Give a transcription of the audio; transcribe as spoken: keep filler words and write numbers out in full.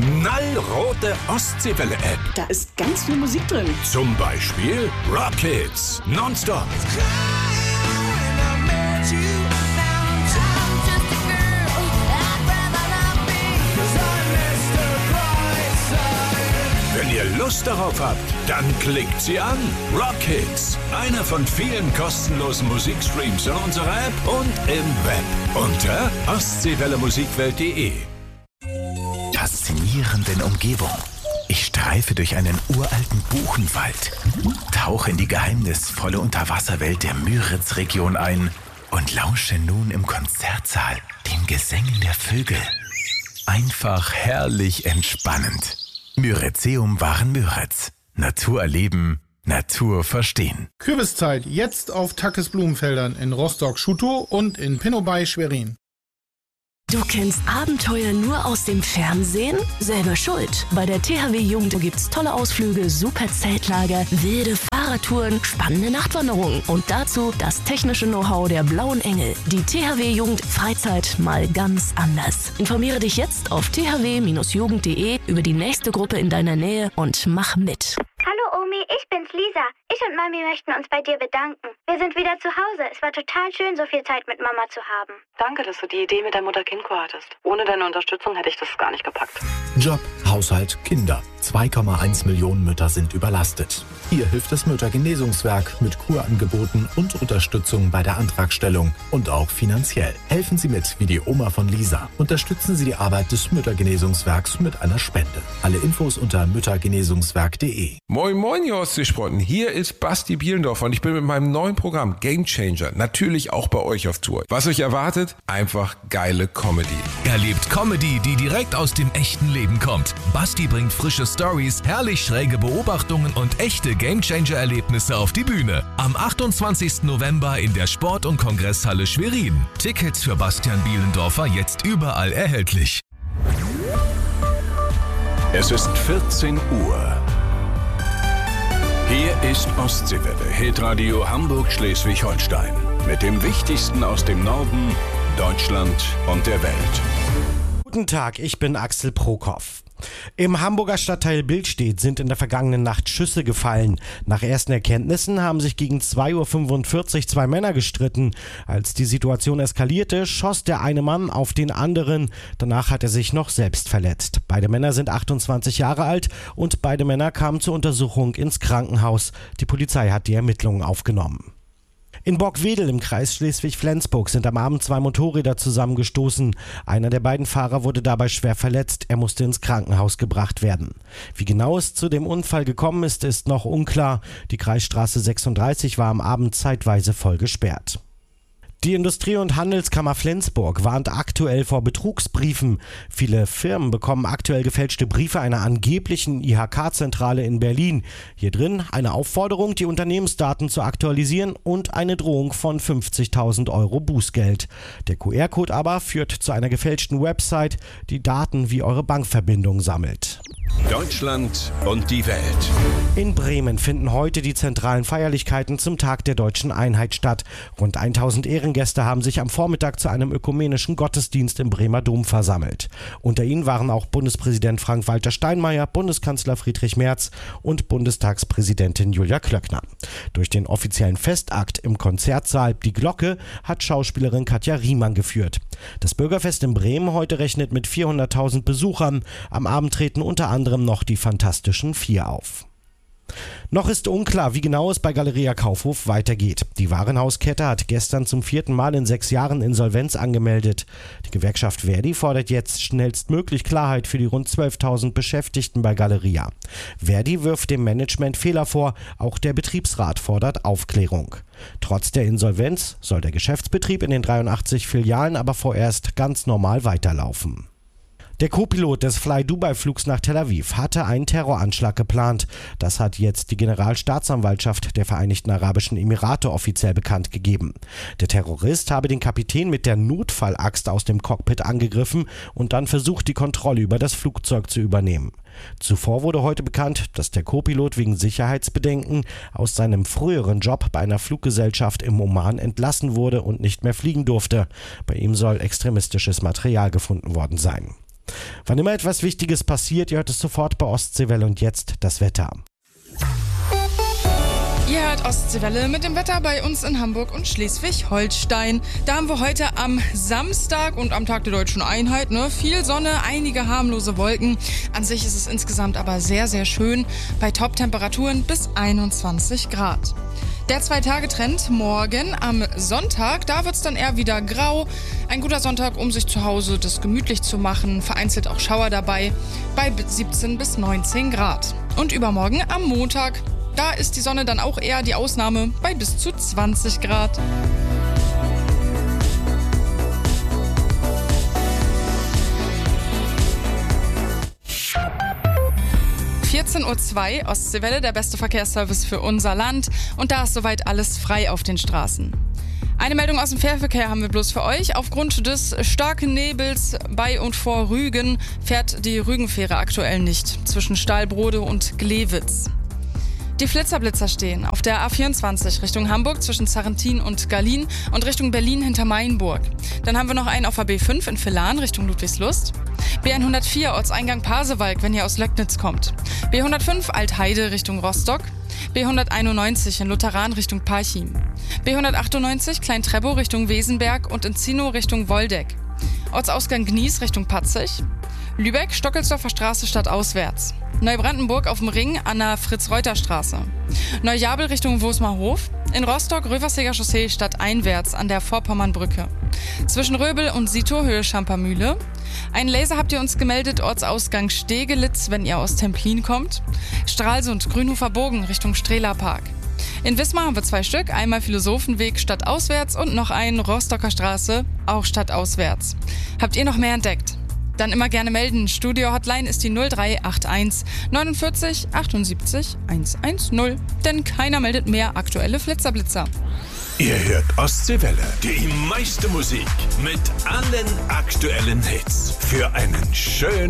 knallrote Ostseewelle-App. Da ist ganz viel Musik drin. Zum Beispiel Rockets, Nonstop. Wenn ihr Lust darauf habt, dann klickt sie an. Rockets, einer von vielen kostenlosen Musikstreams in unserer App und im Web unter ostseewelle musikwelt punkt de. Faszinierenden Umgebung. Ich streife durch einen uralten Buchenwald, tauche in die geheimnisvolle Unterwasserwelt der Müritz-Region ein und lausche nun im Konzertsaal den Gesängen der Vögel. Einfach herrlich entspannend. Müritzeum waren Müritz. Natur erleben, Natur verstehen. Kürbiszeit jetzt auf Tackes Blumenfeldern in Rostock-Schutow und in Pinobay Schwerin. Du kennst Abenteuer nur aus dem Fernsehen? Selber schuld. Bei der T H W Jugend gibt's tolle Ausflüge, super Zeltlager, wilde Fahrradtouren, spannende Nachtwanderungen und dazu das technische Know-how der Blauen Engel. Die T H W Jugend Freizeit mal ganz anders. Informiere dich jetzt auf t h w jugend punkt de über die nächste Gruppe in deiner Nähe und mach mit. Hallo Omi, ich bin's Lisa. Ich und Mami möchten uns bei dir bedanken. Wir sind wieder zu Hause. Es war total schön, so viel Zeit mit Mama zu haben. Danke, dass du die Idee mit der Mutter-Kind-Kur hattest. Ohne deine Unterstützung hätte ich das gar nicht gepackt. Job, Haushalt, Kinder. zwei Komma eins Millionen Mütter sind überlastet. Hier hilft das Müttergenesungswerk mit Kurangeboten und Unterstützung bei der Antragstellung und auch finanziell. Helfen Sie mit, wie die Oma von Lisa. Unterstützen Sie die Arbeit des Müttergenesungswerks mit einer Spende. Alle Infos unter müttergenesungswerk punkt de. Moin moin, ihr Ostseesprotten. Hier ist Basti Bielendorf und ich bin mit meinem neuen Programm Game Changer natürlich auch bei euch auf Tour. Was euch erwartet? Einfach geile Comedy. Erlebt Comedy, die direkt aus dem echten Leben kommt. Basti bringt frische Stories, herrlich schräge Beobachtungen und echte Gamechanger-Erlebnisse auf die Bühne. Am achtundzwanzigsten November in der Sport- und Kongresshalle Schwerin. Tickets für Bastian Bielendorfer jetzt überall erhältlich. Es ist vierzehn Uhr. Hier ist Ostseewelle, Hitradio Hamburg-Schleswig-Holstein. Mit dem Wichtigsten aus dem Norden, Deutschland und der Welt. Guten Tag, ich bin Axel Prokop. Im Hamburger Stadtteil Billstedt sind in der vergangenen Nacht Schüsse gefallen. Nach ersten Erkenntnissen haben sich gegen zwei Uhr fünfundvierzig zwei Männer gestritten. Als die Situation eskalierte, schoss der eine Mann auf den anderen. Danach hat er sich noch selbst verletzt. Beide Männer sind achtundzwanzig Jahre alt und beide Männer kamen zur Untersuchung ins Krankenhaus. Die Polizei hat die Ermittlungen aufgenommen. In Borgwedel im Kreis Schleswig-Flensburg sind am Abend zwei Motorräder zusammengestoßen. Einer der beiden Fahrer wurde dabei schwer verletzt. Er musste ins Krankenhaus gebracht werden. Wie genau es zu dem Unfall gekommen ist, ist noch unklar. Die Kreisstraße sechsunddreißig war am Abend zeitweise voll gesperrt. Die Industrie- und Handelskammer Flensburg warnt aktuell vor Betrugsbriefen. Viele Firmen bekommen aktuell gefälschte Briefe einer angeblichen I H K-Zentrale in Berlin. Hier drin eine Aufforderung, die Unternehmensdaten zu aktualisieren und eine Drohung von fünfzigtausend Euro Bußgeld. Der Q R-Code aber führt zu einer gefälschten Website, die Daten wie eure Bankverbindung sammelt. Deutschland und die Welt. In Bremen finden heute die zentralen Feierlichkeiten zum Tag der Deutschen Einheit statt. Rund tausend Ehrengäste haben sich am Vormittag zu einem ökumenischen Gottesdienst im Bremer Dom versammelt. Unter ihnen waren auch Bundespräsident Frank-Walter Steinmeier, Bundeskanzler Friedrich Merz und Bundestagspräsidentin Julia Klöckner. Durch den offiziellen Festakt im Konzertsaal Die Glocke hat Schauspielerin Katja Riemann geführt. Das Bürgerfest in Bremen heute rechnet mit vierhunderttausend Besuchern. Am Abend treten unter anderem noch die Fantastischen Vier auf. Noch ist unklar, wie genau es bei Galeria Kaufhof weitergeht. Die Warenhauskette hat gestern zum vierten Mal in sechs Jahren Insolvenz angemeldet. Die Gewerkschaft Verdi fordert jetzt schnellstmöglich Klarheit für die rund zwölftausend Beschäftigten bei Galeria. Verdi wirft dem Management Fehler vor, auch der Betriebsrat fordert Aufklärung. Trotz der Insolvenz soll der Geschäftsbetrieb in den dreiundachtzig Filialen aber vorerst ganz normal weiterlaufen. Der Co-Pilot des Fly-Dubai-Flugs nach Tel Aviv hatte einen Terroranschlag geplant. Das hat jetzt die Generalstaatsanwaltschaft der Vereinigten Arabischen Emirate offiziell bekannt gegeben. Der Terrorist habe den Kapitän mit der Notfallaxt aus dem Cockpit angegriffen und dann versucht, die Kontrolle über das Flugzeug zu übernehmen. Zuvor wurde heute bekannt, dass der Co-Pilot wegen Sicherheitsbedenken aus seinem früheren Job bei einer Fluggesellschaft im Oman entlassen wurde und nicht mehr fliegen durfte. Bei ihm soll extremistisches Material gefunden worden sein. Wann immer etwas Wichtiges passiert, ihr hört es sofort bei Ostseewelle und jetzt das Wetter. Ihr hört Ostseewelle mit dem Wetter bei uns in Hamburg und Schleswig-Holstein. Da haben wir heute am Samstag und am Tag der Deutschen Einheit ne, viel Sonne, einige harmlose Wolken. An sich ist es insgesamt aber sehr, sehr schön bei Top-Temperaturen bis einundzwanzig Grad. Der Zwei-Tage-Trend morgen am Sonntag, da wird es dann eher wieder grau. Ein guter Sonntag, um sich zu Hause das gemütlich zu machen. Vereinzelt auch Schauer dabei bei siebzehn bis neunzehn Grad. Und übermorgen am Montag, da ist die Sonne dann auch eher die Ausnahme bei bis zu zwanzig Grad. vierzehn Uhr zwei, Ostseewelle, der beste Verkehrsservice für unser Land. Und da ist soweit alles frei auf den Straßen. Eine Meldung aus dem Fährverkehr haben wir bloß für euch. Aufgrund des starken Nebels bei und vor Rügen fährt die Rügenfähre aktuell nicht zwischen Stahlbrode und Glewitz. Die Flitzerblitzer stehen auf der A vierundzwanzig Richtung Hamburg zwischen Sarrentin und Gallien und Richtung Berlin hinter Mainburg. Dann haben wir noch einen auf der B fünf in Villan Richtung Ludwigslust. B hundertvier Ortseingang Pasewalk, wenn ihr aus Löcknitz kommt. B hundertfünf Altheide Richtung Rostock. B hunderteinundneunzig in Lutheran Richtung Parchim. B hundertachtundneunzig Klein-Treppow Richtung Wesenberg und in Zino Richtung Woldeck. Ortsausgang Gnies Richtung Patzig. Lübeck, Stockelsdorfer Straße stadtauswärts. Neubrandenburg auf dem Ring an der Fritz-Reuter-Straße. Neujabel Richtung Wosmerhof. In Rostock Röverseger Chaussee stadteinwärts an der Vorpommernbrücke. Zwischen Röbel und Sito Höhe Schampermühle. Einen Laser habt ihr uns gemeldet, Ortsausgang Stegelitz, wenn ihr aus Templin kommt. Stralsund, Grünhofer Bogen Richtung Strehler-Park. In Wismar haben wir zwei Stück, einmal Philosophenweg stadtauswärts und noch einen Rostocker Straße, auch stadtauswärts. Habt ihr noch mehr entdeckt? Dann immer gerne melden. Studio-Hotline ist die null drei acht eins neunundvierzig achtundsiebzig hundertzehn. Denn keiner meldet mehr aktuelle Flitzerblitzer. Ihr hört Ostseewelle, die meiste Musik mit allen aktuellen Hits für einen schönen